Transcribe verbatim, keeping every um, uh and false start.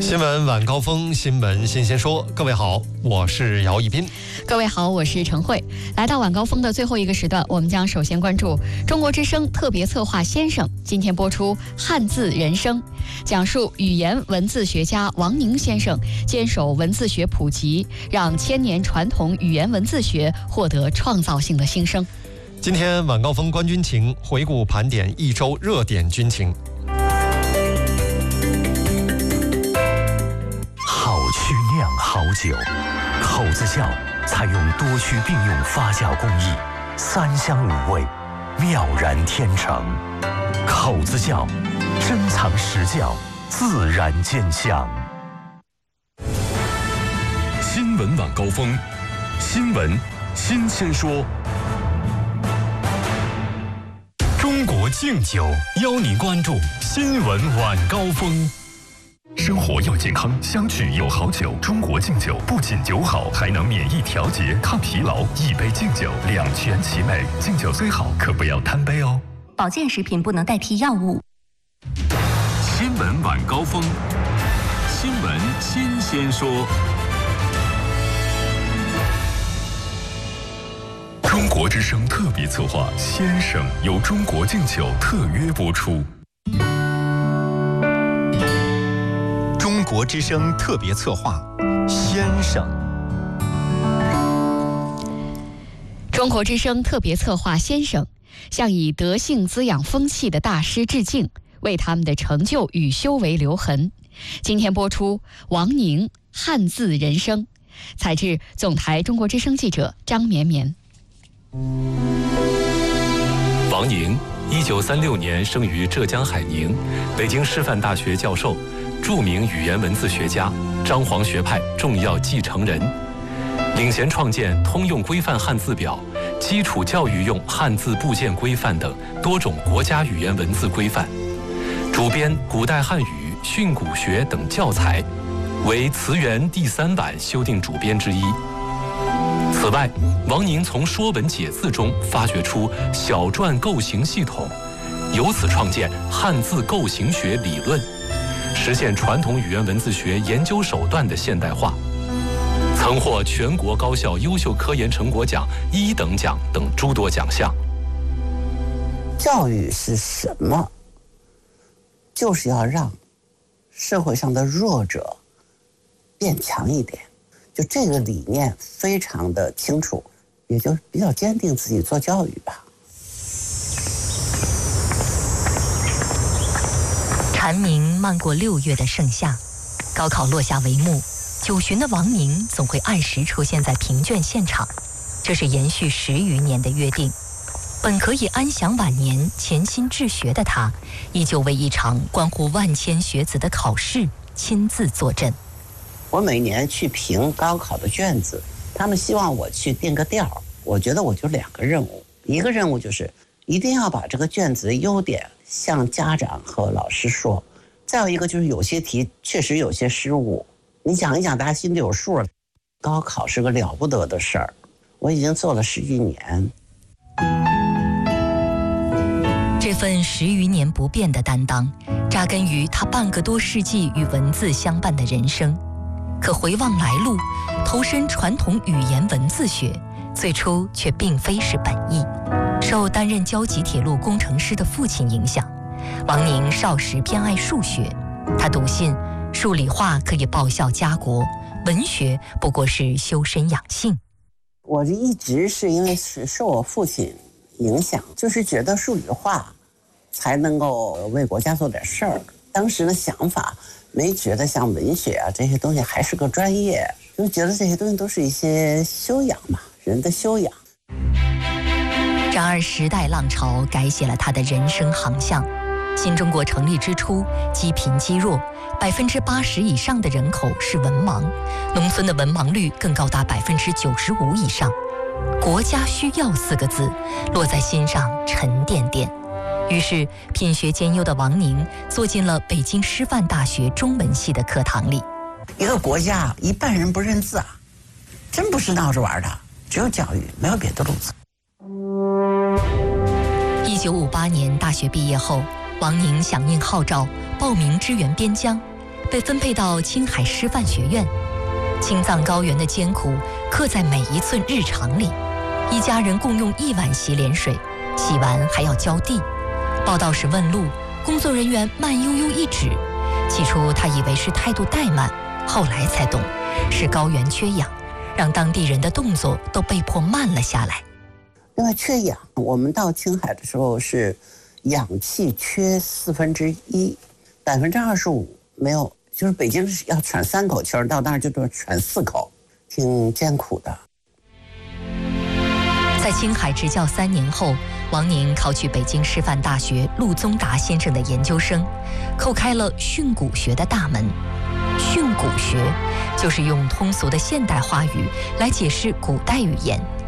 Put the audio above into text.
新闻晚高峰，新闻新鲜说。各位好，我是姚一斌。 各位好，我是陈慧。来到晚高峰的最后一个时段，我们将首先关注中国之声特别策划先生今天播出《汉字人生》，讲述语言文字学家王宁先生坚守文字学普及，让千年传统语言文字学获得创造性的新生。 今天晚高峰观军情，回顾盘点一周热点军情。 好曲酿好酒，口子窖采用多区并用发酵工艺，三香五味，妙然天成。口子窖，珍藏实窖，自然见香。 新闻晚高峰，新闻新鲜说。中国敬酒邀你关注新闻晚高峰。生活要健康，相聚有好酒。中国敬酒不仅酒好，还能免疫调节、抗疲劳。一杯敬酒，两全其美。敬酒虽好，可不要贪杯哦。 保健食品不能代替药物。 新闻晚高峰，新闻新鲜说。中国之声特别策划《先生》由中国敬酒特约播出。 中国之声特别策划《先生》。 中国之声特别策划《先生》向以德性滋养风气的大师致敬，为他们的成就与修为留痕。今天播出王宁《汉字人生》，采制总台中国之声记者张绵绵。 王宁，一九三六年生于浙江海宁，北京师范大学教授，著名语言文字学家，张黄学派重要继承人，领衔创建《通用规范汉字表》、基础教育用汉字部件规范等多种国家语言文字规范，主编《古代汉语训诂学》等教材，为词源第三版修订主编之一。此外，王宁从《说文解字》中发掘出小篆构形系统，由此创建汉字构形学理论，实现传统语言文字学研究手段的现代化，曾获全国高校优秀科研成果奖一等奖等诸多奖项。 教育是什么？就是要让社会上的弱者变强一点。就这个理念非常的清楚，也就比较坚定自己做教育吧。 蝉鸣漫过六月的盛夏，高考落下帷幕，九旬的王宁总会按时出现在评卷现场，这是延续十余年的约定。本可以安享晚年、潜心治学的他，依旧为一场关乎万千学子的考试亲自坐镇。 我每年去评高考的卷子，他们希望我去定个调，我觉得我就两个任务，一个任务就是一定要把这个卷子的优点向家长和老师说，再有一个就是有些题确实有些失误，你讲一讲大家心里有数。高考是个了不得的事儿，我已经做了十几年。 这份十余年不变的担当，扎根于他半个多世纪与文字相伴的人生。可回望来路，投身传统语言文字学，最初却并非是本意。受担任交集铁路工程师的父亲影响，王宁少时偏爱数学。他笃信数理化可以报效家国，文学不过是修身养性。 我这一直是因为是受我父亲影响，就是觉得数理化才能够为国家做点事儿。当时的想法没觉得像文学啊这些东西还是个专业，就觉得这些东西都是一些修养嘛，人的修养。 然而时代浪潮改写了他的人生航向。新中国成立之初，积贫积弱，百分之八十以上的人口是文盲，农村的文盲率更高达百分之九十五以上。国家需要四个字落在心上沉甸甸。于是品学兼优的王宁坐进了北京师范大学中文系的课堂里。 一个国家一半人不认字啊，真不是闹着玩的，只有教育，没有别的路子。 一九五八年大学毕业后，王宁响应号召报名支援边疆， 被分配到青海师范学院。青藏高原的艰苦刻在每一寸日常里，一家人共用一碗洗脸水，洗完还要浇地。报到时问路，工作人员慢悠悠一指，起初他以为是态度怠慢，后来才懂，是高原缺氧，让当地人的动作都被迫慢了下来。 另外缺氧，我们到青海的时候是氧气缺四分之一，百分之二十五没有，就是北京是要喘三口气儿，到那儿就得喘四口，挺艰苦的。 在青海执教三年后，王宁考取北京师范大学陆宗达先生的研究生，叩开了训诂学的大门。训诂学就是用通俗的现代话语来解释古代语言，